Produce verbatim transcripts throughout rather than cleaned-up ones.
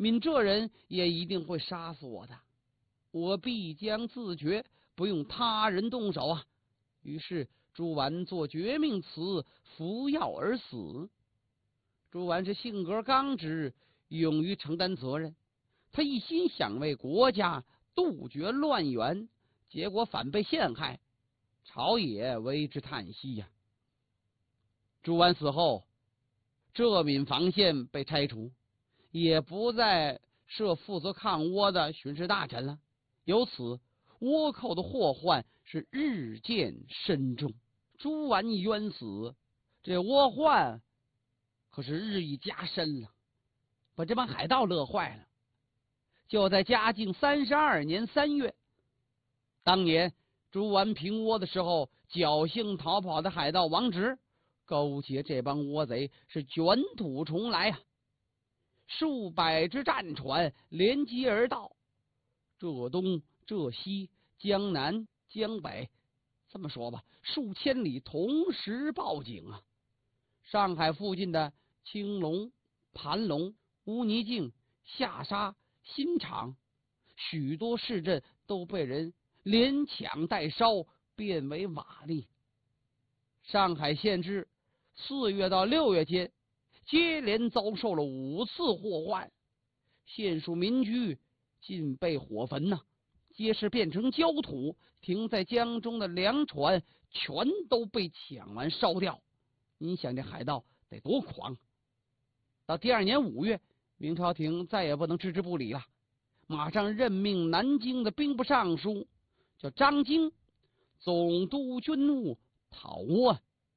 闽这人也一定会杀死我的，我必将自决，不用他人动手啊！于是朱完做绝命词，服药而死。朱完是性格刚直，勇于承担责任，他一心想为国家杜绝乱源，结果反被陷害，朝野为之叹息呀、啊。朱完死后，浙闽防线被拆除，也不再设负责抗倭的巡视大臣了，由此倭寇的祸患是日渐深重。朱完一冤死，这倭患可是日益加深了，把这帮海盗乐坏了。就在嘉靖三十二年三月，当年朱完平倭的时候，侥幸逃跑的海盗王直勾结这帮倭贼，是卷土重来啊！数百只战船连接而到，浙东、浙西、江南、江北，这么说吧，数千里同时报警啊！上海附近的青龙、盘龙、乌泥泾、下沙、新场，许多市镇都被人连抢带烧，变为瓦砾。上海县治四月到六月间，接连遭受了五次祸患，县属民居尽被火焚呐、啊，街市变成焦土，停在江中的粮船全都被抢完烧掉。你想这海盗得多狂！到第二年五月，明朝廷再也不能置之不理了，马上任命南京的兵部尚书叫张经总督军务讨倭。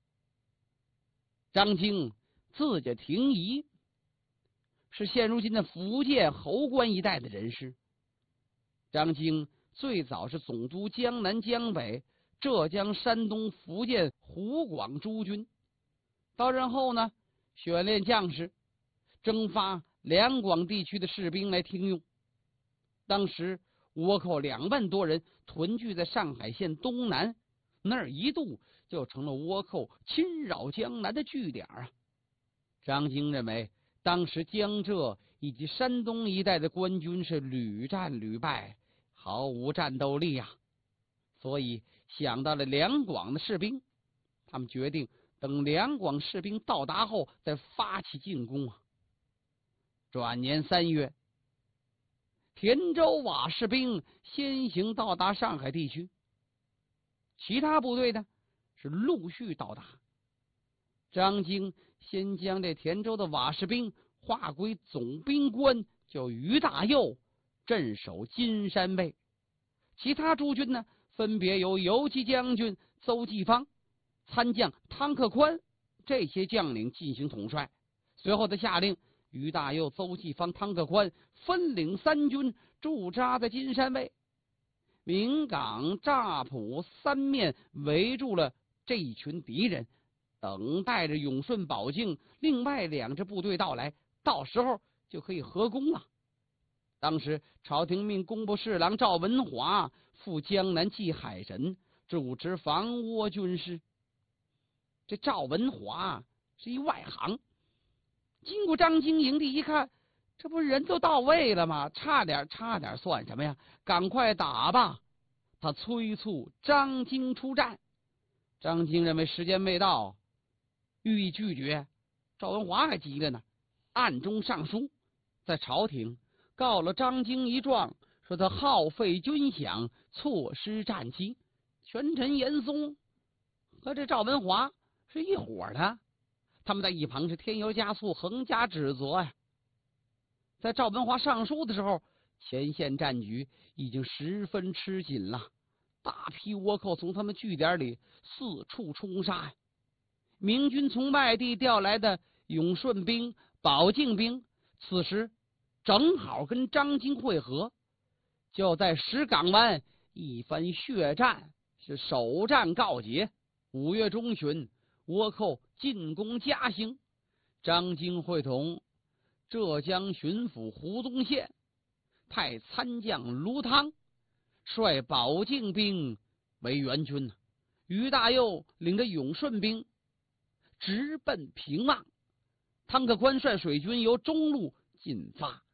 张经字叫廷仪，是现如今的福建侯官一带的人士。张经最早是总督江南、江北、浙江、山东、福建、湖广诸军，到任后呢，选练将士，征发两广地区的士兵来听用。当时倭寇两万多人屯聚在上海县东南，那儿一度就成了倭寇侵扰江南的据点啊！张经认为，当时江浙以及山东一带的官军是屡战屡败，毫无战斗力啊，所以想到了两广的士兵，他们决定等两广士兵到达后再发起进攻啊。转年三月，田州瓦士兵先行到达上海地区，其他部队呢是陆续到达。张经先将这田州的瓦士兵划归总兵官，叫于大佑，镇守金山卫。其他诸军呢，分别由游击将军邹继芳、参将汤克宽这些将领进行统帅。随后他下令于大佑、邹继芳、汤克宽分领三军驻扎在金山卫。明港、乍浦三面围住了这一群敌人，等待着永顺、保靖另外两支部队到来，到时候就可以合攻了。当时朝廷命工部侍郎赵文华赴江南祭海神，主持防倭军事。这赵文华是一外行，经过张经营地一看，这不是人都到位了吗？差点差点算什么呀？赶快打吧！他催促张经出战。张经认为时间未到，予以拒绝。赵文华还急了呢，暗中上书在朝廷告了张经一状，说他耗费军饷，错失战机。权臣严嵩和这赵文华是一伙的，他们在一旁是添油加醋，横加指责呀。在赵文华上书的时候，前线战局已经十分吃紧了，大批倭寇从他们据点里四处冲杀呀。明军从外地调来的永顺兵、保靖兵，此时正好跟张经会合，就在石港湾一番血战，是首战告捷。五月中旬，倭寇进攻嘉兴，张经会同浙江巡抚胡宗宪派参将卢汤率保靖兵为援军，于大佑领着永顺兵直奔平望，汤克宽率水军由中路进发。